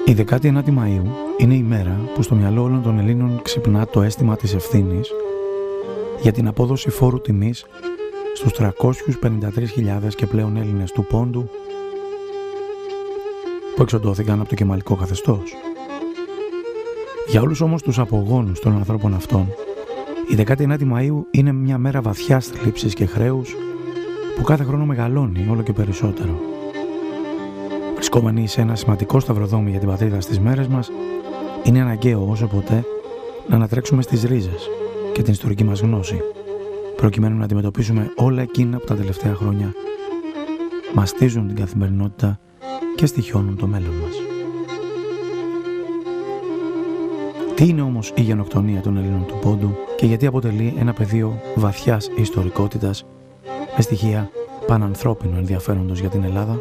Η 19η Μαΐου είναι η μέρα που στο μυαλό όλων των Ελλήνων ξυπνά το αίσθημα της ευθύνης για την απόδοση φόρου τιμής στους 353.000 και πλέον Έλληνες του Πόντου που εξοντώθηκαν από το κεμαλικό καθεστώς. Για όλους όμως τους απογόνους των ανθρώπων αυτών, η 19η Μαΐου είναι μια μέρα βαθιάς θλίψης και χρέους που κάθε χρόνο μεγαλώνει όλο και περισσότερο. Βρισκόμενοι σε ένα σημαντικό σταυροδρόμι για την πατρίδα στις μέρες μας, είναι αναγκαίο όσο ποτέ να ανατρέξουμε στις ρίζες και την ιστορική μας γνώση, προκειμένου να αντιμετωπίσουμε όλα εκείνα που τα τελευταία χρόνια μαστίζουν την καθημερινότητα και στοιχιώνουν το μέλλον μας. Τι είναι όμως η γενοκτονία των Ελλήνων του Πόντου και γιατί αποτελεί ένα πεδίο βαθιάς ιστορικότητας με στοιχεία πανανθρώπινου ενδιαφέροντος για την Ελλάδα?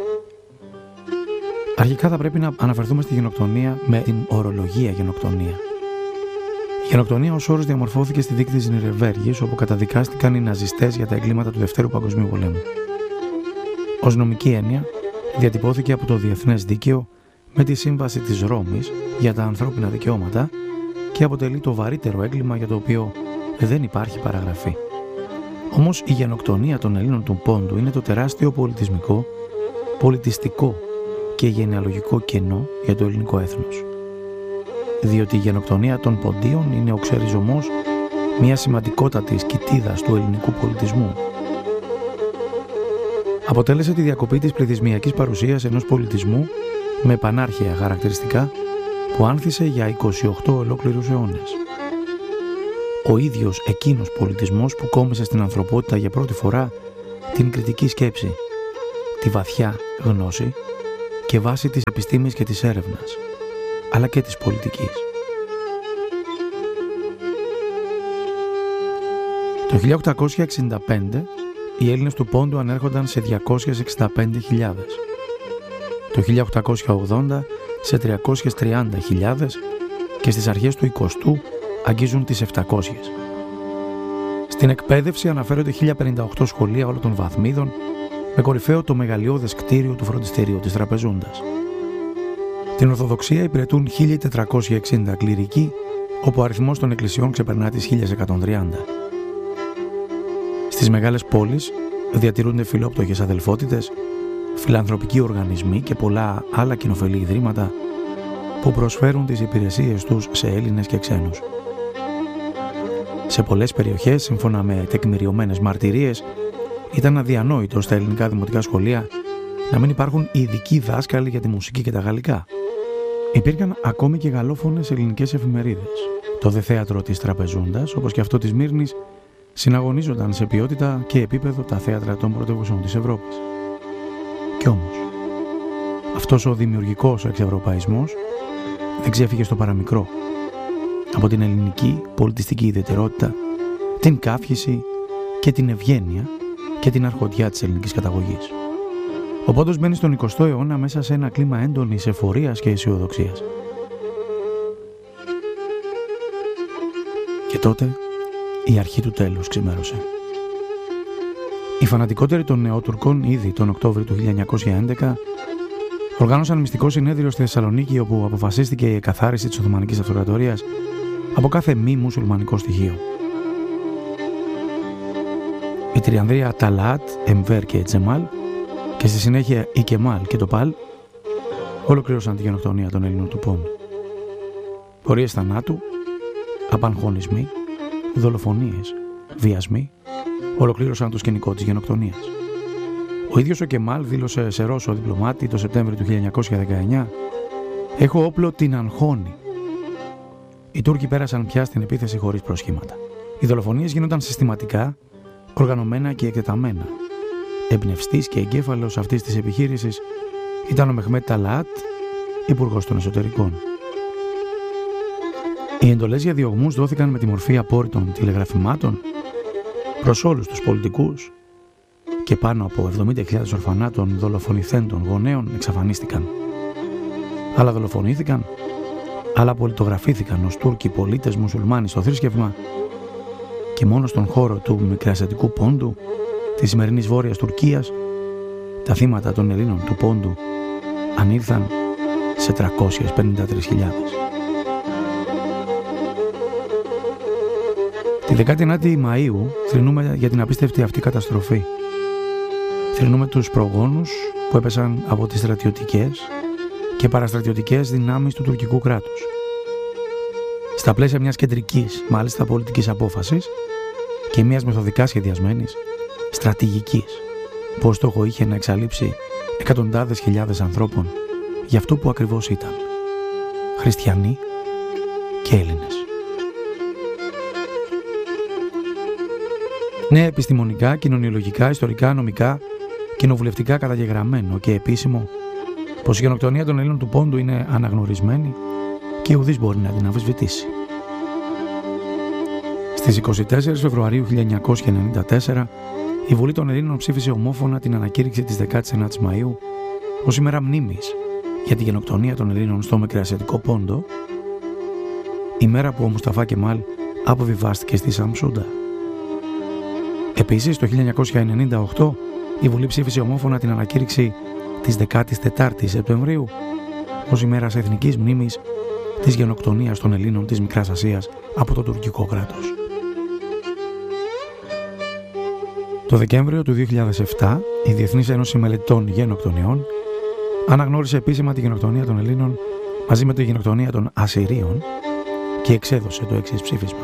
Αρχικά θα πρέπει να αναφερθούμε στη γενοκτονία με την ορολογία γενοκτονία. Η γενοκτονία ως όρος διαμορφώθηκε στη δίκη της Νιρεμβέργης, όπου καταδικάστηκαν οι ναζιστές για τα εγκλήματα του Δευτέρου Παγκοσμίου Πολέμου. Ως νομική έννοια, διατυπώθηκε από το Διεθνές Δίκαιο με τη Σύμβαση της Ρώμης για τα ανθρώπινα δικαιώματα και αποτελεί το βαρύτερο έγκλημα για το οποίο δεν υπάρχει παραγραφή. Όμως η γενοκτονία των Ελλήνων του Πόντου είναι το τεράστιο πολιτισμικό, πολιτιστικό και γενεαλογικό κενό για το ελληνικό έθνος. Διότι η γενοκτονία των Ποντίων είναι ο ξεριζωμός μια σημαντικότατη κοιτίδας του ελληνικού πολιτισμού. Αποτέλεσε τη διακοπή της πληθυσμιακής παρουσίας ενός πολιτισμού με πανάρχαια χαρακτηριστικά που άνθησε για 28 ολόκληρους αιώνες. Ο ίδιος εκείνος πολιτισμός που κόμισε στην ανθρωπότητα για πρώτη φορά την κριτική σκέψη, τη βαθιά γνώση και βάση της επιστήμης και της έρευνας, αλλά και της πολιτικής. Το 1865 οι Έλληνες του Πόντου ανέρχονταν σε 265.000, το 1880 σε 330.000 και στις αρχές του 20ου αγγίζουν τις 700. Στην εκπαίδευση αναφέρονται 1058 σχολεία όλων των βαθμίδων, με κορυφαίο το μεγαλειώδες κτίριο του φροντιστηρίου της Τραπεζούντας. Την Ορθοδοξία υπηρετούν 1460 κληρικοί, όπου ο αριθμός των εκκλησιών ξεπερνά τις 1130. Στις μεγάλες πόλεις διατηρούνται φιλόπτωχες αδελφότητες, φιλανθρωπικοί οργανισμοί και πολλά άλλα κοινοφελή ιδρύματα που προσφέρουν τις υπηρεσίες τους σε Έλληνες και ξένους. Σε πολλές περιοχές, σύμφωνα με τεκμηριωμένες μαρτυρίες, ήταν αδιανόητο στα ελληνικά δημοτικά σχολεία να μην υπάρχουν ειδικοί δάσκαλοι για τη μουσική και τα γαλλικά. Υπήρχαν ακόμη και γαλλόφωνες ελληνικές εφημερίδες. Το Δε Θέατρο της Τραπεζούντας, όπως και αυτό της Μύρνης, συναγωνίζονταν σε ποιότητα και επίπεδο τα θέατρα των πρωτεύουσων της Ευρώπης. Κι όμως, αυτός ο δημιουργικός εξευρωπαϊσμός δεν ξέφυγε στο παραμικρό από την ελληνική πολιτιστική ιδιαιτερότητα, την καύχηση και την ευγένεια και την αρχοντιά της ελληνικής καταγωγής. Ο Πόντος μπαίνει στον 20ο αιώνα μέσα σε ένα κλίμα έντονης εφορίας και αισιοδοξίας. Και τότε η αρχή του τέλους ξημέρωσε. Οι φανατικότεροι των Νεότουρκων ήδη τον Οκτώβριο του 1911 οργάνωσαν μυστικό συνέδριο στη Θεσσαλονίκη, όπου αποφασίστηκε η εκαθάριση της Οθωμανικής Αυτοκρατορίας από κάθε μη μουσουλμανικό στοιχείο. Η Τριανδρία Ταλάτ, Εμβέρ και Τζεμάλ και στη συνέχεια η Κεμάλ και το Παλ ολοκλήρωσαν τη γενοκτονία των Ελλήνων του Πόντου. Πορείες θανάτου, απαγχωνισμοί, δολοφονίες, βιασμοί ολοκλήρωσαν το σκηνικό της γενοκτονίας. Ο ίδιος ο Κεμάλ δήλωσε σε Ρώσο διπλωμάτη το Σεπτέμβριο του 1919: «Έχω όπλο την αγχώνη». Οι Τούρκοι πέρασαν πια στην επίθεση χωρίς προσχήματα. Οι δολοφονίες γίνονταν συστηματικά, οργανωμένα και εκτεταμένα. Εμπνευστής και εγκέφαλος αυτής της επιχείρησης ήταν ο Μεχμέτ Ταλάτ, υπουργός των εσωτερικών. Οι εντολές για διωγμούς δόθηκαν με τη μορφή απόρριτων τηλεγραφημάτων προς όλους τους πολιτικούς και πάνω από 70.000 ορφανάτων δολοφονηθέντων γονέων εξαφανίστηκαν. Άλλα δολοφονήθηκαν, άλλα πολιτογραφήθηκαν ως Τούρκοι πολίτες μουσουλμάνοι στο θρήσκευμα και μόνο στον χώρο του Μικρασιατικού Πόντου, της σημερινής Βόρειας Τουρκίας, τα θύματα των Ελλήνων του Πόντου ανήλθαν σε 353.000. Τη 19η Μαΐου θρηνούμε για την απίστευτη αυτή καταστροφή. Θρηνούμε τους προγόνους που έπεσαν από τις στρατιωτικές και παραστρατιωτικές δυνάμεις του τουρκικού κράτους. Στα πλαίσια μιας κεντρικής, μάλιστα πολιτικής απόφασης και μιας μεθοδικά σχεδιασμένης στρατηγικής που ως στόχο είχε να εξαλείψει εκατοντάδες χιλιάδες ανθρώπων για αυτό που ακριβώς ήταν, χριστιανοί και Έλληνες. Ναι, επιστημονικά, κοινωνιολογικά, ιστορικά, νομικά, κοινοβουλευτικά καταγεγραμμένο και επίσημο πως η γενοκτονία των Ελλήνων του Πόντου είναι αναγνωρισμένη και ουδής μπορεί να την αμφισβητήσει. Στις 24 Φεβρουαρίου 1994 η Βουλή των Ελλήνων ψήφισε ομόφωνα την ανακήρυξη της 19ης Μαΐου ως ημέρα μνήμης για τη γενοκτονία των Ελλήνων στο Μικρασιατικό Πόντο, ημέρα που ο Μουσταφά Κεμάλ αποβιβάστηκε στη Σαμσούντα. Επίσης, το 1998 η Βουλή ψήφισε ομόφωνα την ανακήρυξη της 14ης Σεπτεμβρίου ως ημέρας εθνικής μνήμης της γενοκτονίας των Ελλήνων της Μικράς Ασίας από το τουρκικό κράτος. Το Δεκέμβριο του 2007 η Διεθνής Ένωση Μελετών Γενοκτονιών αναγνώρισε επίσημα τη γενοκτονία των Ελλήνων μαζί με τη γενοκτονία των Ασσυρίων και εξέδωσε το εξής ψήφισμα.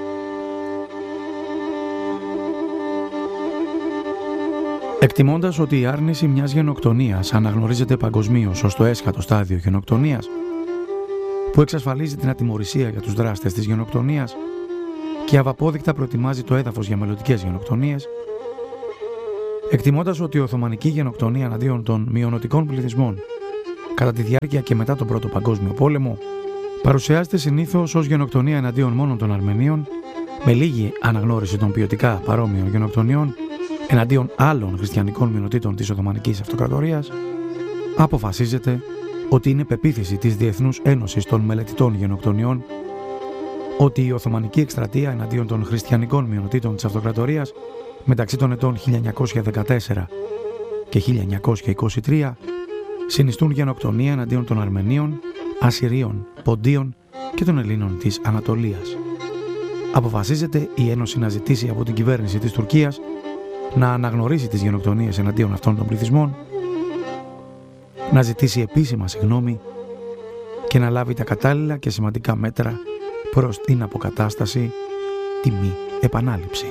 Εκτιμώντας ότι η άρνηση μιας γενοκτονίας αναγνωρίζεται παγκοσμίως ως το έσχατο στάδιο γενοκτονίας που εξασφαλίζει την ατιμωρησία για τους δράστες της γενοκτονίας και αβαπόδεικτα προετοιμάζει το έδαφος για μελλοντικές γενοκτονίες, εκτιμώντας ότι η Οθωμανική γενοκτονία εναντίον των μειονοτικών πληθυσμών κατά τη διάρκεια και μετά τον Πρώτο Παγκόσμιο Πόλεμο παρουσιάζεται συνήθως ως γενοκτονία εναντίον μόνον των Αρμενίων, με λίγη αναγνώριση των ποιοτικά παρόμοιων γενοκτονιών εναντίον άλλων χριστιανικών μειονοτήτων της Οθωμανικής Αυτοκρατορίας, αποφασίζεται ότι είναι πεποίθηση της Διεθνούς Ένωσης των Μελετητών Γενοκτονιών ότι η Οθωμανική εκστρατεία εναντίον των χριστιανικών μειονοτήτων της Αυτοκρατορίας μεταξύ των ετών 1914 και 1923 συνιστούν γενοκτονία εναντίον των Αρμενίων, Ασσυρίων, Ποντίων και των Ελλήνων της Ανατολίας. Αποφασίζεται η Ένωση να ζητήσει από την κυβέρνηση της Τουρκίας να αναγνωρίσει τις γενοκτονίες εναντίον αυτών των πληθυσμών, να ζητήσει επίσημα συγγνώμη και να λάβει τα κατάλληλα και σημαντικά μέτρα προς την αποκατάσταση, τη μη επανάληψη.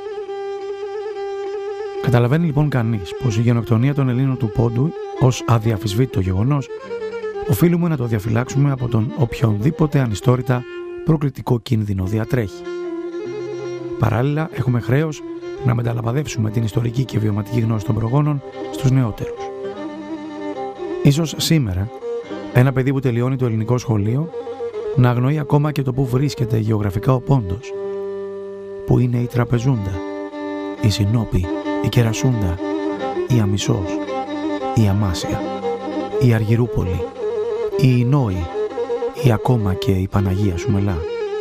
Καταλαβαίνει λοιπόν κανείς πως η γενοκτονία των Ελλήνων του Πόντου ως αδιαφυσβήτητο γεγονός οφείλουμε να το διαφυλάξουμε από τον οποιονδήποτε ανιστόρητα προκλητικό κίνδυνο διατρέχει. Παράλληλα έχουμε χρέος να μεταλαμπαδεύσουμε την ιστορική και βιωματική γνώση των προγόνων στους νεότερους. Ίσως σήμερα ένα παιδί που τελειώνει το ελληνικό σχολείο να αγνοεί ακόμα και το που βρίσκεται γεωγραφικά ο Πόντος, που είναι η Τραπεζούντα, η Συνόπη, η Κερασούντα, η Αμισός, η Αμάσια, η Αργυρούπολη, η Ινόη ή ακόμα και η Παναγία Σουμελά.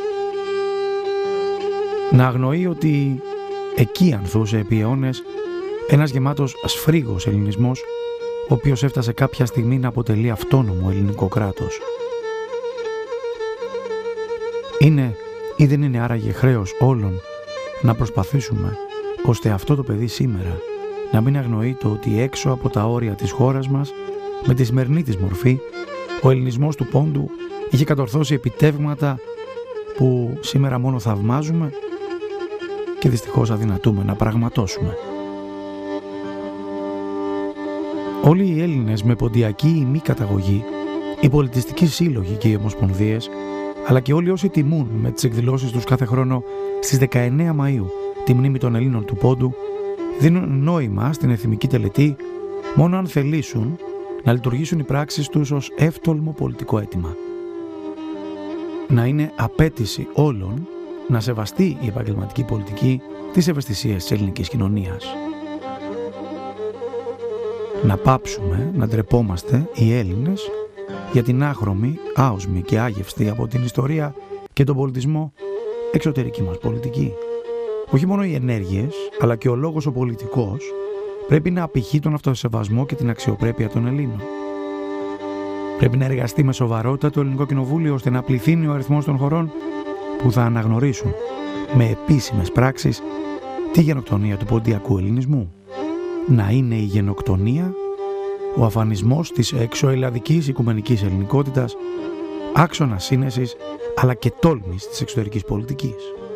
Να αγνοεί ότι εκεί ανθούσε επί αιώνες ένας γεμάτος σφρίγος ελληνισμός, ο οποίος έφτασε κάποια στιγμή να αποτελεί αυτόνομο ελληνικό κράτος. Είναι ή δεν είναι άραγε χρέος όλων να προσπαθήσουμε ώστε αυτό το παιδί σήμερα να μην αγνοεί το ότι έξω από τα όρια της χώρας μας, με τη σημερινή της μορφή, ο ελληνισμός του Πόντου είχε κατορθώσει επιτεύγματα που σήμερα μόνο θαυμάζουμε και δυστυχώς αδυνατούμε να πραγματώσουμε. Όλοι οι Έλληνες με ποντιακή ή μη καταγωγή, οι πολιτιστικοί σύλλογοι και οι ομοσπονδίες, αλλά και όλοι όσοι τιμούν με τις εκδηλώσεις τους κάθε χρόνο στις 19 Μαΐου τη μνήμη των Ελλήνων του Πόντου, δίνουν νόημα στην εθιμική τελετή μόνο αν θελήσουν να λειτουργήσουν οι πράξεις τους ως εύτολμο πολιτικό αίτημα. Να είναι απέτηση όλων να σεβαστεί η επαγγελματική πολιτική τις ευαισθησίες της ελληνικής κοινωνίας. Να πάψουμε να ντρεπόμαστε οι Έλληνες για την άχρωμη, άοσμη και άγευστη από την ιστορία και τον πολιτισμό εξωτερική μας πολιτική. Όχι μόνο οι ενέργειες, αλλά και ο λόγος ο πολιτικός πρέπει να απηχεί τον αυτοσεβασμό και την αξιοπρέπεια των Ελλήνων. Πρέπει να εργαστεί με σοβαρότητα το Ελληνικό Κοινοβούλιο ώστε να πληθύνει ο αριθμός των χωρών που θα αναγνωρίσουν με επίσημες πράξεις τη γενοκτονία του ποντιακού ελληνισμού. Να είναι η γενοκτονία ο αφανισμός της εξωελλαδικής οικουμενικής ελληνικότητας, άξονα σύνεσης αλλά και τόλμης της εξωτερικής πολιτικής.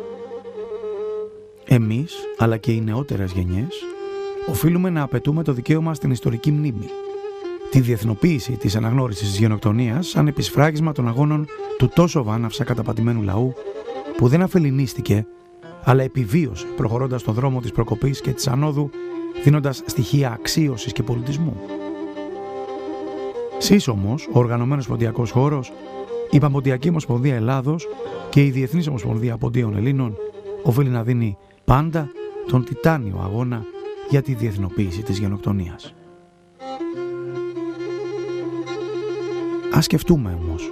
Εμείς, αλλά και οι νεότερες γενιές, οφείλουμε να απαιτούμε το δικαίωμα στην ιστορική μνήμη, τη διεθνοποίηση της αναγνώρισης της γενοκτονίας σαν επισφράγισμα των αγώνων του τόσο βάναυσα καταπατημένου λαού που δεν αφεληνίστηκε, αλλά επιβίωσε προχωρώντας στον δρόμο της προκοπής και της ανόδου, δίνοντας στοιχεία αξίωσης και πολιτισμού. ΣΥΣ όμως, ο Οργανωμένος Ποντιακός Χώρος, η Παμποντιακή Ομοσπονδία Ελλάδος και η Διεθνής Ομοσπονδία Ποντίων Ελλήνων οφείλει να δίνει πάντα τον τιτάνιο αγώνα για τη διεθνοποίηση της γενοκτονίας. Ας σκεφτούμε όμως.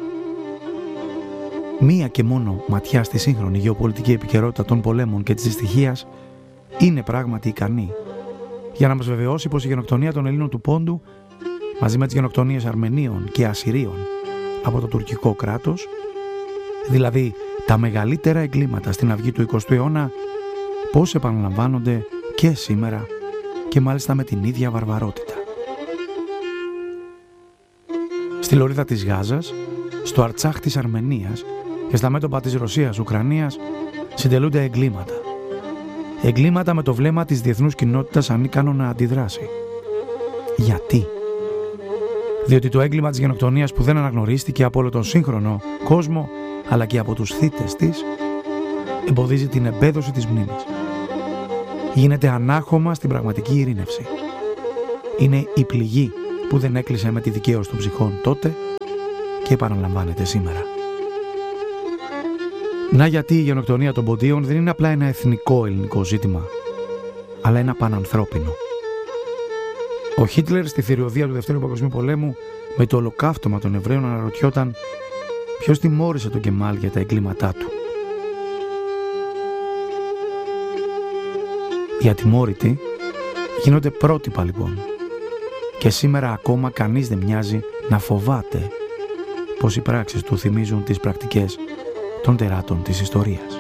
Μία και μόνο ματιά στη σύγχρονη γεωπολιτική επικαιρότητα των πολέμων και της δυστυχίας είναι πράγματι ικανή για να μας βεβαιώσει πως η γενοκτονία των Ελλήνων του Πόντου, μαζί με τις γενοκτονίες Αρμενίων και Ασσυρίων από το τουρκικό κράτος, δηλαδή τα μεγαλύτερα εγκλήματα στην αυγή του 20ου αιώνα, πώς επαναλαμβάνονται και σήμερα και μάλιστα με την ίδια βαρβαρότητα. Στη λωρίδα της Γάζας, στο Αρτσάχ της Αρμενίας και στα μέτωπα της Ρωσίας-Ουκρανίας συντελούνται εγκλήματα. Εγκλήματα με το βλέμμα της διεθνούς κοινότητας ανίκανο να αντιδράσει. Γιατί? Διότι το έγκλημα της γενοκτονίας που δεν αναγνωρίστηκε από όλο τον σύγχρονο κόσμο, αλλά και από τους θύτες της, εμποδίζει την εμπέδωση της μνήμης. Γίνεται ανάχωμα στην πραγματική ειρήνευση. Είναι η πληγή που δεν έκλεισε με τη δικαίωση των ψυχών τότε και επαναλαμβάνεται σήμερα. Να γιατί η γενοκτονία των Ποντίων δεν είναι απλά ένα εθνικό ελληνικό ζήτημα, αλλά ένα πανανθρώπινο. Ο Χίτλερ στη θηριωδία του Δευτέρου Παγκοσμίου Πολέμου με το ολοκαύτωμα των Εβραίων αναρωτιόταν ποιος τιμώρησε τον Κεμάλ για τα εγκλήματά του. Οι ατιμόρυτοι γίνονται πρότυπα λοιπόν και σήμερα ακόμα κανείς δεν μοιάζει να φοβάται πως οι πράξεις του θυμίζουν τις πρακτικές των τεράτων της ιστορίας.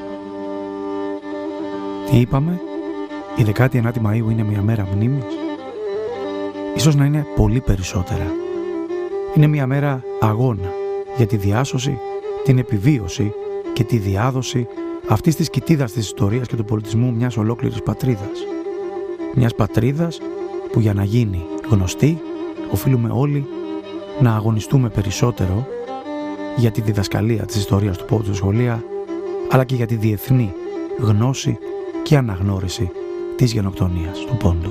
Τι είπαμε? Η 19η Μαΐου είναι μια μέρα μνήμης? Ίσως να είναι πολύ περισσότερα. Είναι μια μέρα αγώνα για τη διάσωση, την επιβίωση και τη διάδοση αυτής της κοιτίδας της ιστορίας και του πολιτισμού μιας ολόκληρης πατρίδας. Μιας πατρίδας που για να γίνει γνωστή οφείλουμε όλοι να αγωνιστούμε περισσότερο για τη διδασκαλία της ιστορίας του Πόντου στα σχολεία, αλλά και για τη διεθνή γνώση και αναγνώριση της γενοκτονίας του Πόντου.